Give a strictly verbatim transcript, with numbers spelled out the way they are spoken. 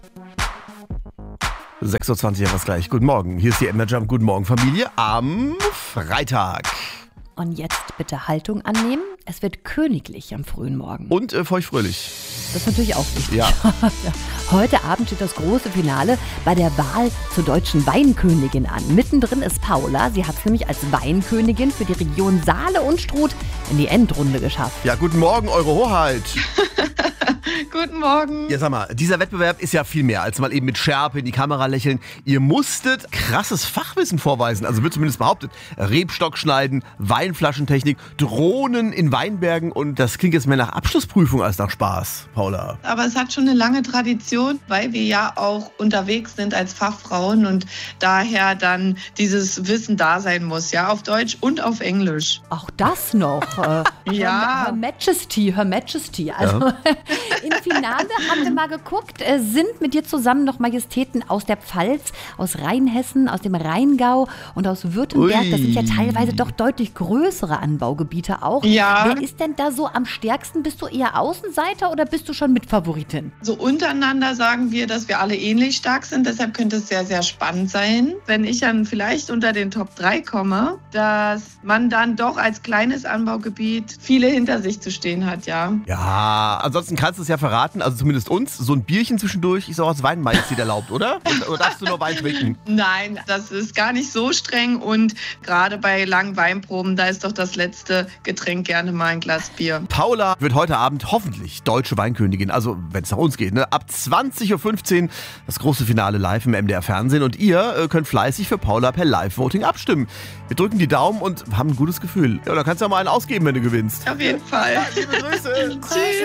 sechs Uhr zwanzig, etwas gleich. Guten Morgen, hier ist die Emma Jump. Guten Morgen, Familie, am Freitag. Und jetzt bitte Haltung annehmen. Es wird königlich am frühen Morgen. Und äh, feuchtfröhlich. Das ist natürlich auch wichtig. Ja. Heute Abend steht das große Finale bei der Wahl zur deutschen Weinkönigin an. Mittendrin ist Paula. Sie hat es nämlich als Weinkönigin für die Region Saale und Struth in die Endrunde geschafft. Ja, guten Morgen, Eure Hoheit. Guten Morgen. Ja, sag mal, dieser Wettbewerb ist ja viel mehr als mal eben mit Schärpe in die Kamera lächeln. Ihr musstet krasses Fachwissen vorweisen, also wird zumindest behauptet. Rebstock schneiden, Weinflaschentechnik, Drohnen in Weinbergen und das klingt jetzt mehr nach Abschlussprüfung als nach Spaß, Paula. Aber es hat schon eine lange Tradition, weil wir ja auch unterwegs sind als Fachfrauen und daher dann dieses Wissen da sein muss, ja, auf Deutsch und auf Englisch. Auch das noch. Äh, Ja. Her, Her Majesty, Her Majesty. Also Ja. im Finale haben wir mal geguckt, äh, sind mit dir zusammen noch Majestäten aus der Pfalz, aus Rheinhessen, aus dem Rheingau und aus Württemberg. Ui. Das sind ja teilweise doch deutlich größere Anbaugebiete auch. Ja. Wer ist denn da so am stärksten? Bist du eher Außenseiter oder bist du schon Mitfavoritin? So untereinander sagen wir, dass wir alle ähnlich stark sind, deshalb könnte es sehr, sehr spannend sein, wenn ich dann vielleicht unter den Top drei komme, dass man dann doch als kleines Anbaugebiet viele hinter sich zu stehen hat, ja. Ja, ansonsten kannst du es ja verraten, also zumindest uns, so ein Bierchen zwischendurch ist auch als Weinmajestät erlaubt, oder? Oder darfst du nur Wein trinken? Nein, das ist gar nicht so streng und gerade bei langen Weinproben, da ist doch das letzte Getränk gerne mal ein Glas Bier. Paula wird heute Abend hoffentlich deutsche Weinkönigin, also wenn es nach uns geht, ne? Ab zwanzig Uhr fünfzehn das große Finale live im M D R Fernsehen und ihr äh, könnt fleißig für Paula per Live-Voting abstimmen. Wir drücken die Daumen und haben ein gutes Gefühl. Ja, da kannst du ja mal einen ausgeben, wenn du gewinnst. Auf jeden Fall. Liebe Grüße. Tschüss.